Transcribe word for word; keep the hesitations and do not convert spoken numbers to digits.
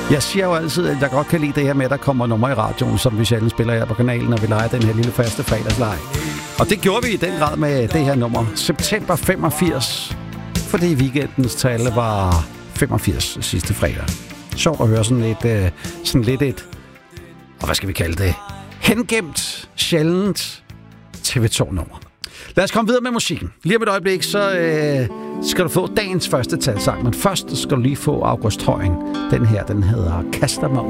Jeg siger jo altid, at jeg godt kan lide det her med, at der kommer numre i radioen, som vi sjældent spiller her på kanalen, når vi leger den her lille faste fredagsleg. Og det gjorde vi i den grad med det her nummer. September femogfirs. Fordi weekendens tal var femogfirs sidste fredag. Sjovt at høre sådan lidt, øh, sådan lidt et, og hvad skal vi kalde det? Hengemt, sjældent T V to-nummer. Lad os komme videre med musikken. Lige om et øjeblik, så øh, skal du få dagens første talsang. Men først skal du lige få August Højen. Den her, den hedder Kaster mig